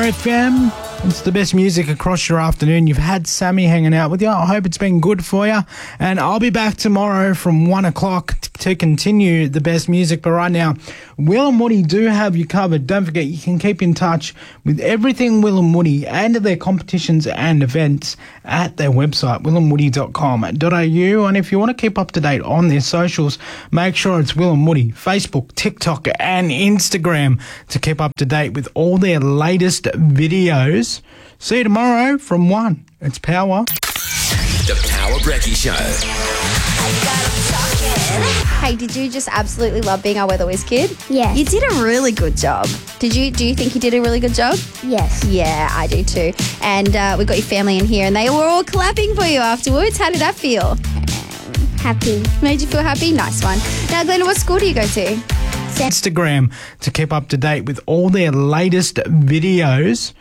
Power FM. It's the best music across your afternoon. You've had Sammy hanging out with you. I hope it's been good for you. And I'll be back tomorrow from 1 o'clock to continue the best music. But right now, Will and Woody do have you covered. Don't forget, you can keep in touch with everything Will and Woody and their competitions and events at their website, willandwoody.com.au. And if you want to keep up to date on their socials, make sure it's Will and Woody, Facebook, TikTok and Instagram to keep up to date with all their latest videos. See you tomorrow from 1. It's Power. The Power Brekkie Show. Hey, did you just absolutely love being our Weather Whiz kid? Yes. You did a really good job. Do you think you did a really good job? Yes. Yeah, I do too. And we got your family in here and they were all clapping for you afterwards. How did that feel? Happy. Made you feel happy? Nice one. Now, Glenda, what school do you go to? Instagram to keep up to date with all their latest videos.